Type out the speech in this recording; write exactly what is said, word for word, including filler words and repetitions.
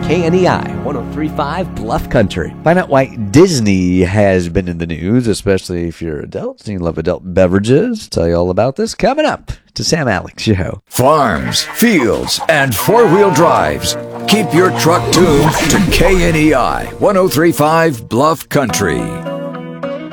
K N E I one oh three point five Bluff Country. Find out why Disney has been in the news, especially if you're adults and you love adult beverages. Tell you all about this coming up to Sam Alex Show. Farms, fields, and four-wheel drives. Keep your truck tuned to K N E I one oh three point five Bluff Country.